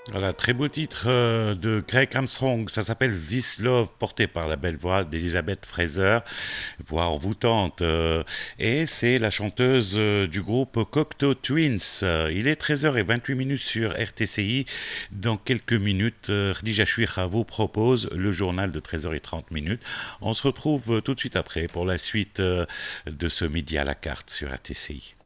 Voilà, très beau titre de Greg Armstrong, ça s'appelle This Love, porté par la belle voix d'Elizabeth Fraser, voix envoûtante. Et c'est la chanteuse du groupe Cocteau Twins. Il est 13h28 sur RTCI. Dans quelques minutes, Khadija Chouira vous propose le journal de 13h30. On se retrouve tout de suite après pour la suite de ce midi à la carte sur RTCI.